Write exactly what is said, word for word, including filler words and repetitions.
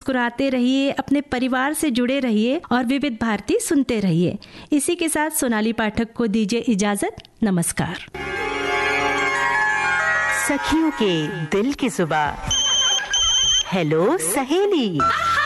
मुस्कुराते रहिए, अपने परिवार से जुड़े रहिए और विविध भारती सुनते रहिए। इसी के साथ सोनाली पाठक को दीजिए इजाजत। नमस्कार। सखियों के दिल की जुबान, हेलो सहेली।